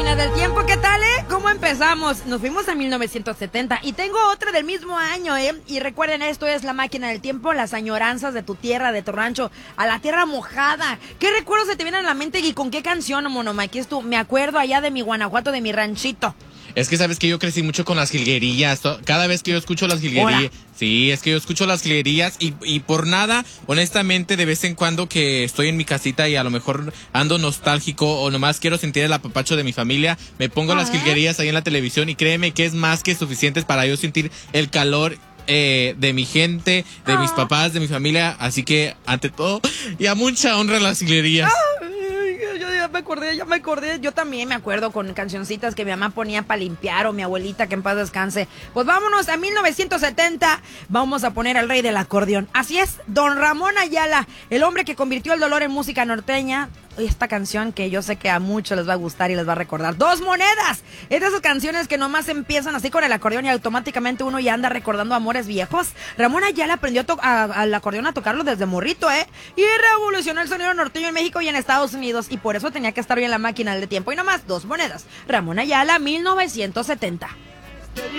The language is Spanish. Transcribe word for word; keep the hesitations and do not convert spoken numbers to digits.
máquina del tiempo, ¿qué tal, eh? ¿Cómo empezamos? Nos fuimos a mil novecientos setenta y tengo otra del mismo año, ¿eh? Y recuerden, esto es la máquina del tiempo, las añoranzas de tu tierra, de tu rancho, a la tierra mojada. ¿Qué recuerdos se te vienen a la mente y con qué canción, mono Mike? Es tú, me acuerdo allá de mi Guanajuato, de mi ranchito. Es que sabes que yo crecí mucho con las jilguerillas. Cada vez que yo escucho las jilguerillas, sí, es que yo escucho las jilguerillas y, y por nada, honestamente, de vez en cuando que estoy en mi casita y a lo mejor ando nostálgico o nomás quiero sentir el apapacho de mi familia, me pongo ah. las jilguerillas ahí en la televisión y créeme que es más que suficientes para yo sentir el calor eh, de mi gente, de ah. mis papás, de mi familia. Así que, ante todo, y a mucha honra las jilguerillas. Ah. Ya me acordé, ya me acordé. Yo también me acuerdo con cancioncitas que mi mamá ponía para limpiar o mi abuelita, que en paz descanse. Pues vámonos a mil novecientos setenta. Vamos a poner al rey del acordeón. Así es, don Ramón Ayala, el hombre que convirtió el dolor en música norteña. Esta canción que yo sé que a muchos les va a gustar y les va a recordar. ¡Dos monedas! Es de esas canciones que nomás empiezan así con el acordeón y automáticamente uno ya anda recordando amores viejos. Ramón Ayala aprendió a to- a, al acordeón a tocarlo desde morrito, ¿eh? Y revolucionó el sonido norteño en México y en Estados Unidos. Y por eso tenía que estar bien la máquina del tiempo. Y nomás, dos monedas. Ramón Ayala, mil novecientos setenta.